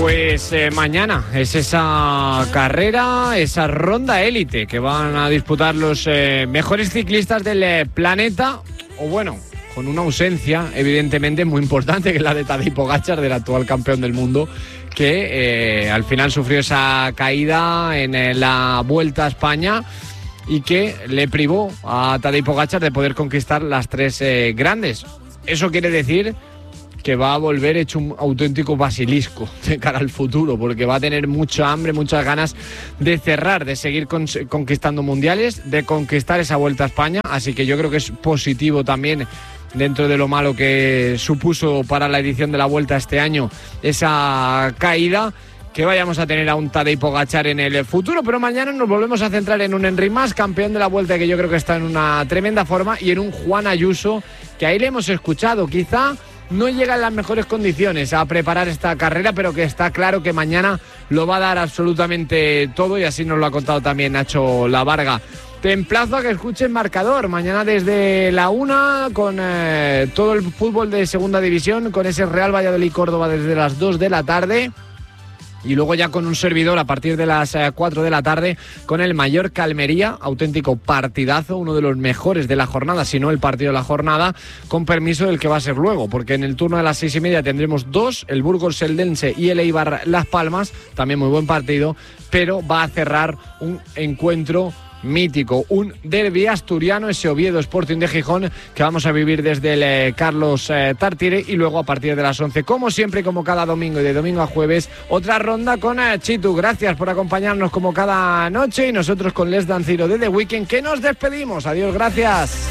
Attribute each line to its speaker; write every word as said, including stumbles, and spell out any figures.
Speaker 1: Pues eh, mañana es esa carrera, esa ronda élite que van a disputar los eh, mejores ciclistas del eh, planeta, o bueno, con una ausencia evidentemente muy importante, que es la de Tadej Pogačar, del actual campeón del mundo, que eh, al final sufrió esa caída en eh, la Vuelta a España y que le privó a Tadej Pogačar de poder conquistar las tres eh, grandes. Eso quiere decir que va a volver hecho un auténtico basilisco de cara al futuro, porque va a tener mucha hambre, muchas ganas de cerrar, de seguir con, conquistando mundiales, de conquistar esa Vuelta a España, así que yo creo que es positivo también, dentro de lo malo que supuso para la edición de la Vuelta este año esa caída, que vayamos a tener a un Tadej Pogačar en el futuro. Pero mañana nos volvemos a centrar en un Enric Mas, campeón de la Vuelta, que yo creo que está en una tremenda forma, y en un Juan Ayuso, que ahí le hemos escuchado, quizá no llega en las mejores condiciones a preparar esta carrera, pero que está claro que mañana lo va a dar absolutamente todo, y así nos lo ha contado también Nacho Lavarga. Te emplazo a que escuches Marcador mañana desde la una, con eh, todo el fútbol de segunda división, con ese Real Valladolid-Córdoba desde las dos de la tarde. Y luego ya con un servidor a partir de las cuatro de la tarde con el Mallorca Almería, auténtico partidazo, uno de los mejores de la jornada, si no el partido de la jornada, con permiso del que va a ser luego, porque en el turno de las seis y media tendremos dos, el Burgos Eldense y el Eibar Las Palmas, también muy buen partido, pero va a cerrar un encuentro mítico, un derbi asturiano, ese Oviedo Sporting de Gijón, que vamos a vivir desde el eh, Carlos eh, Tartiere, y luego a partir de las once, como siempre, como cada domingo y de domingo a jueves, otra ronda con eh, Chitu. Gracias por acompañarnos como cada noche, y nosotros con Les Dan Ciro de The Weekend, que nos despedimos. Adiós, gracias.